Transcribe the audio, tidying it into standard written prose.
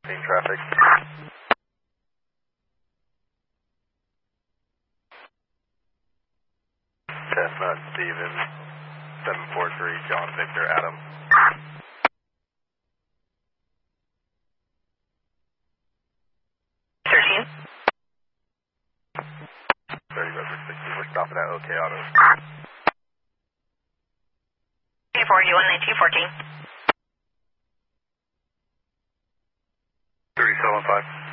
Same traffic. Chestnut, Stevens, 743, John Victor, Adam. 13. 30 Rover 60, we're stopping at OK Autos. 411914. 3715.